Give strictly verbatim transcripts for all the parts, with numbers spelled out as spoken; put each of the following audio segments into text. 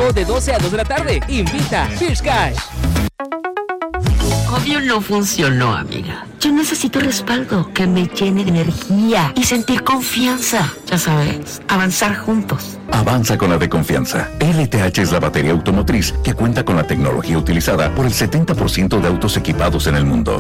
sábado de doce a dos de la tarde. Invita First Cash. Obvio no funcionó, amiga. Yo necesito respaldo que me llene de energía y sentir confianza. Ya sabes, avanzar juntos. Avanza con la de confianza. L T H es la batería automotriz que cuenta con la tecnología utilizada por el setenta por ciento de autos equipados en el mundo.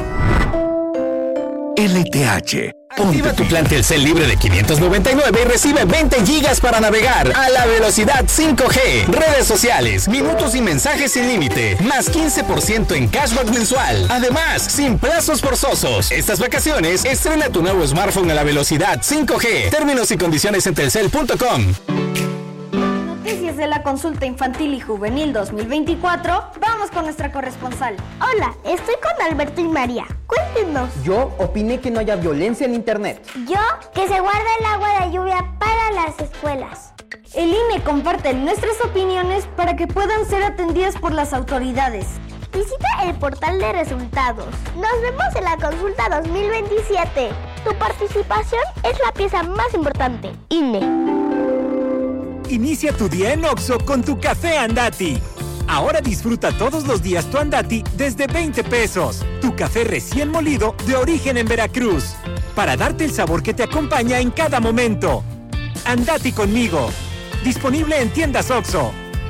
L T H. Activa tu plan Telcel libre de quinientos noventa y nueve y recibe veinte gigas para navegar a la velocidad cinco G. Redes sociales, minutos y mensajes sin límite, más quince por ciento en cashback mensual. Además, sin plazos forzosos. Estas vacaciones, estrena tu nuevo smartphone a la velocidad cinco G. Términos y condiciones en telcel punto com. Noticias de la consulta infantil y juvenil dos mil veinticuatro, vamos con nuestra corresponsal. Hola, estoy con Alberto y María. Cuéntenos. Yo opiné que no haya violencia en internet. Yo, que se guarde el agua de lluvia para las escuelas. El I N E comparte nuestras opiniones para que puedan ser atendidas por las autoridades. Visita el portal de resultados. Nos vemos en la consulta dos mil veintisiete. Tu participación es la pieza más importante. I N E. Inicia tu día en Oxxo con tu café Andati. Ahora disfruta todos los días tu Andati desde veinte pesos. Tu café recién molido de origen en Veracruz. Para darte el sabor que te acompaña en cada momento. Andati conmigo. Disponible en tiendas Oxxo.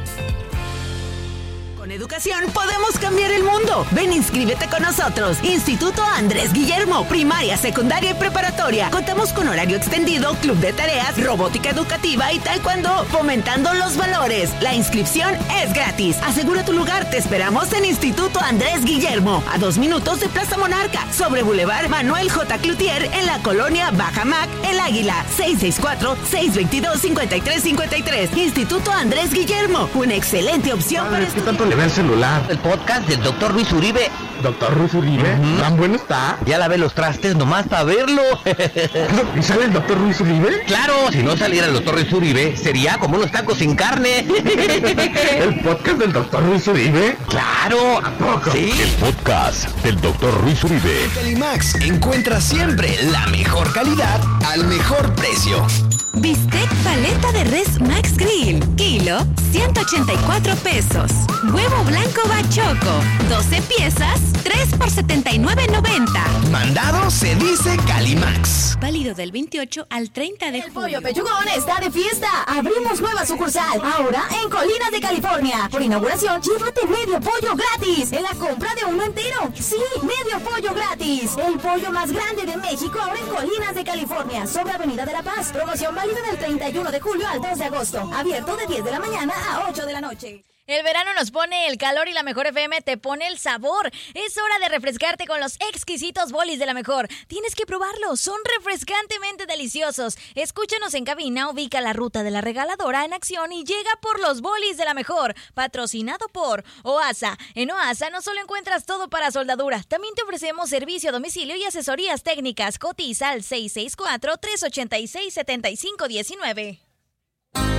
Con educación podemos cambiar el mundo. Ven, inscríbete con nosotros. Instituto Andrés Guillermo, primaria, secundaria y preparatoria. Contamos con horario extendido, club de tareas, robótica educativa y taekwondo, fomentando los valores. La inscripción es gratis. Asegura tu lugar. Te esperamos en Instituto Andrés Guillermo, a dos minutos de Plaza Monarca, sobre Boulevard Manuel J. Cloutier, en la colonia Bajamac, El Águila. seis seis cuatro, seis dos dos, cinco tres cinco tres. Instituto Andrés Guillermo, una excelente opción para estudiar. Ve el celular. El podcast del doctor Luis Uribe. ¿Doctor Luis Uribe? Uh-huh. ¿Tan bueno está? Ya lavé los trastes nomás para verlo. ¿Y sale el doctor Luis Uribe? Claro, si no saliera el doctor Luis Uribe, sería como unos tacos sin carne. ¿El podcast del doctor Luis Uribe? Claro. ¿A poco? Sí. El podcast del doctor Luis Uribe. En Calimax encuentra siempre la mejor calidad al mejor precio. Bistec paleta de res Max Grill, kilo, ciento ochenta y cuatro pesos. Huevo blanco bachoco, doce piezas, tres por setenta y nueve noventa. Mandado se dice Calimax. Válido del veintiocho al treinta de julio. El Pollo Pechugón está de fiesta. Abrimos nueva sucursal, ahora en Colinas de California. Por inauguración, llévate medio pollo gratis en la compra de uno entero. Sí, medio pollo gratis. El pollo más grande de México, ahora en Colinas de California, sobre Avenida de la Paz. Promoción válida del treinta y uno de julio al dos de agosto. Abierto de diez de la mañana a ocho de la noche. El verano nos pone el calor y la Mejor F M te pone el sabor. Es hora de refrescarte con los exquisitos bolis de la Mejor. Tienes que probarlos, son refrescantemente deliciosos. Escúchanos en cabina, ubica la ruta de la regaladora en acción y llega por los bolis de la Mejor. Patrocinado por OASA. En OASA no solo encuentras todo para soldadura, también te ofrecemos servicio a domicilio y asesorías técnicas. Cotiza al seis seis cuatro, tres ocho seis, siete cinco uno nueve.